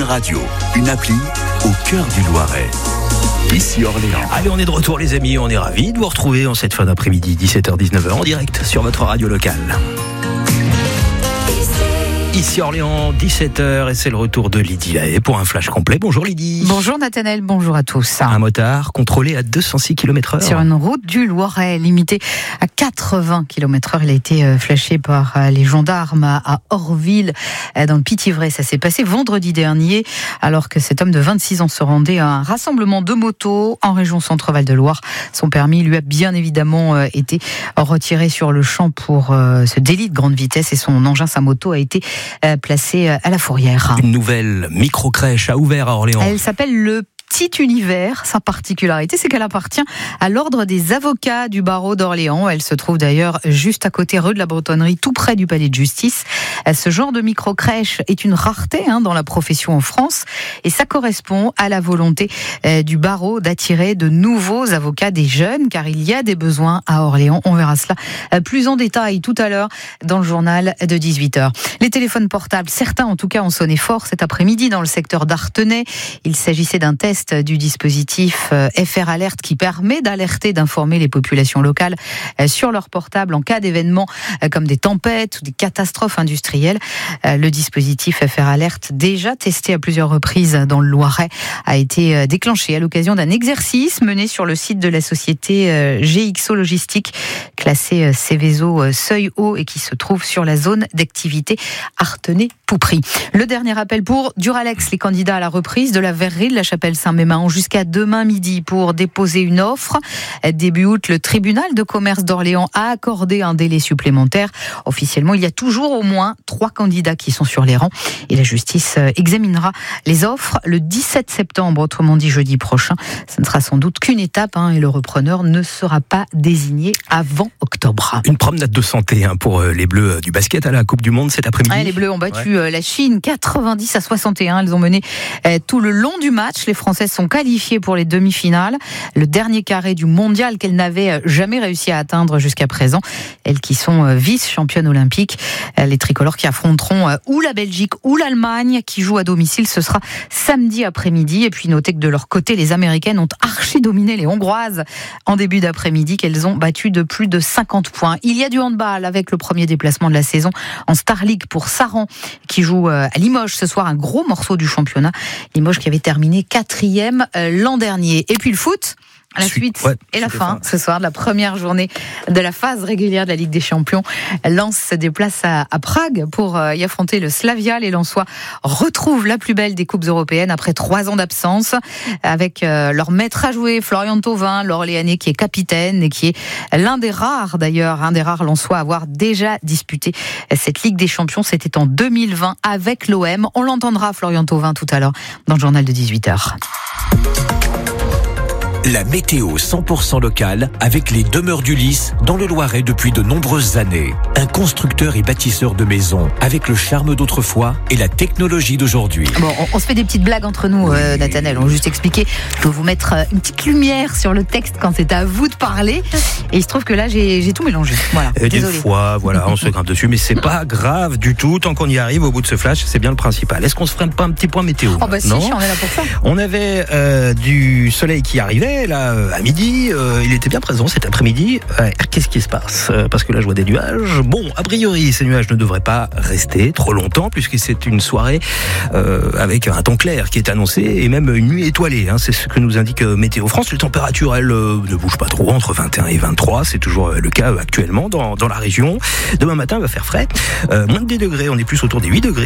Radio, une appli au cœur du Loiret. Ici Orléans. Allez, on est de retour les amis, on est ravis de vous retrouver en cette fin d'après-midi, 17h-19h en direct sur votre radio locale. Ici Orléans, 17h, et c'est le retour de Lydie Lahaye pour un flash complet. Bonjour Lydie. Bonjour Nathanaël, bonjour à tous. Un motard contrôlé à 206 km/h. Sur une route du Loiret, limitée à 80 km/h. Il a été flashé par les gendarmes à Orville, dans le Pithiviers. Ça s'est passé vendredi dernier, alors que cet homme de 26 ans se rendait à un rassemblement de motos en région Centre-Val de Loire. Son permis lui a bien évidemment été retiré sur le champ pour ce délit de grande vitesse, et son engin, sa moto, a été placée à la fourrière. Une nouvelle micro-crèche a ouvert à Orléans. Elle s'appelle le Petit Univers. Sa particularité, c'est qu'elle appartient à l'ordre des avocats du barreau d'Orléans. Elle se trouve d'ailleurs juste à côté rue de la Bretonnerie, tout près du palais de justice. Ce genre de micro-crèche est une rareté dans la profession en France, et ça correspond à la volonté du barreau d'attirer de nouveaux avocats, des jeunes, car il y a des besoins à Orléans. On verra cela plus en détail tout à l'heure dans le journal de 18h. Les téléphones portables, certains en tout cas, ont sonné fort cet après-midi dans le secteur d'Artenay. Il s'agissait d'un test du dispositif FR Alert qui permet d'alerter, d'informer les populations locales sur leur portable en cas d'événements comme des tempêtes ou des catastrophes industrielles. Le dispositif FR Alert, déjà testé à plusieurs reprises dans le Loiret, a été déclenché à l'occasion d'un exercice mené sur le site de la société GXO Logistique, classée Céveso Seuil Haut, et qui se trouve sur la zone d'activité Artenay-Poupry. Le dernier appel pour Duralex, les candidats à la reprise de la verrerie de la Chapelle-Saint-Mémin ont jusqu'à demain midi pour déposer une offre. Début août, le tribunal de commerce d'Orléans a accordé un délai supplémentaire. Officiellement, il y a toujours au moins 3 candidats qui sont sur les rangs, et la justice examinera les offres le 17 septembre, autrement dit jeudi prochain. Ce ne sera sans doute qu'une étape, et le repreneur ne sera pas désigné avant octobre. Une promenade de santé pour les Bleus du basket à la Coupe du Monde cet après-midi. Les Bleus ont battu la Chine 90-61. Elles ont mené tout le long du match. Les Françaises sont qualifiées pour les demi-finales, le dernier carré du mondial qu'elles n'avaient jamais réussi à atteindre jusqu'à présent. Elles qui sont vice-championnes olympiques. Les tricolores qui affronteront ou la Belgique ou l'Allemagne, qui jouent à domicile. Ce sera samedi après-midi. Et puis notez que de leur côté, les Américaines ont archi-dominé les Hongroises en début d'après-midi, qu'elles ont battu de plus de 50 points. Il y a du handball avec le premier déplacement de la saison en Star League pour Saran, qui joue à Limoges ce soir, un gros morceau du championnat. Limoges qui avait terminé 4e l'an dernier. Et puis le foot, la suite et la fin ce soir de la première journée de la phase régulière de la Ligue des Champions. Lens se déplace à Prague pour y affronter le Slavia. Les Lensois retrouvent la plus belle des coupes européennes après 3 ans d'absence, avec leur maître à jouer, Florian Thauvin, l'Orléanais, qui est capitaine et qui est l'un des rares Lensois à avoir déjà disputé cette Ligue des Champions. C'était en 2020 avec l'OM. On l'entendra, Florian Thauvin, tout à l'heure dans le journal de 18h. La météo 100% locale avec les Demeures du Lys dans le Loiret depuis de nombreuses années. Un constructeur et bâtisseur de maisons avec le charme d'autrefois et la technologie d'aujourd'hui. Bon, on se fait des petites blagues entre nous, Nathanaël. On va juste expliquer. Je vais vous mettre une petite lumière sur le texte quand c'est à vous de parler. Et il se trouve que là, j'ai tout mélangé. Voilà. Et des fois, on se grimpe dessus, mais c'est pas grave du tout. Tant qu'on y arrive au bout de ce flash, c'est bien le principal. Est-ce qu'on se ferait pas un petit point météo? Si, on est là pour ça. On avait du soleil qui arrivait là à midi, il était bien présent cet après-midi. Qu'est-ce qui se passe? Parce que là je vois des nuages. Bon, a priori ces nuages ne devraient pas rester trop longtemps, puisque c'est une soirée avec un temps clair qui est annoncé, et même une nuit étoilée, c'est ce que nous indique Météo France. Les températures, elles, ne bougent pas trop, entre 21 et 23, c'est toujours le cas actuellement dans la région. Demain matin, il va faire frais, moins de 10 degrés, on est plus autour des 8 degrés.